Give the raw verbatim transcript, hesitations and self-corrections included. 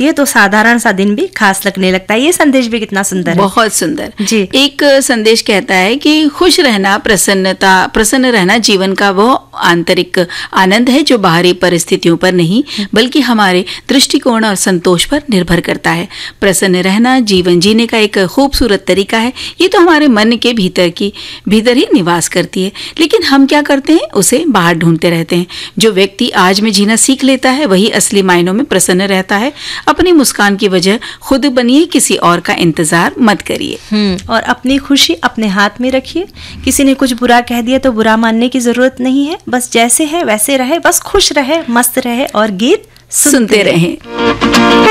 होती है तो साधारण सा दिन भी खास लगने लगता है। ये संदेश भी कितना सुंदर है। बहुत सुंदर जी। एक संदेश कहता है कि खुश रहना, प्रसन्नता प्रसन्न रहना जीवन का वो आंतरिक आनंद है जो बाहरी परिस्थितियों पर नहीं बल्कि हमारे दृष्टिकोण और संतोष पर निर्भर करता है। प्रसन्न रहना जीवन जीने का एक खूबसूरत तरीका है। ये तो हमारे मन के भीतर की भीतर ही निवास करती है, लेकिन हम क्या करते हैं, उसे बाहर ढूंढते रहते हैं। जो व्यक्ति आज में जीना सीख लेता है वही असली मायनों में प्रसन्न रहता है। अपनी मुस्कान की वजह खुद बनिए, किसी और का इंतजार मत करिए। हम्म और अपनी खुशी अपने हाथ में रखिए। किसी ने कुछ बुरा कह दिया तो बुरा मानने की जरूरत नहीं है, बस जैसे है वैसे रहे, बस खुश रहे, मस्त रहे और गीत सुनते रहें।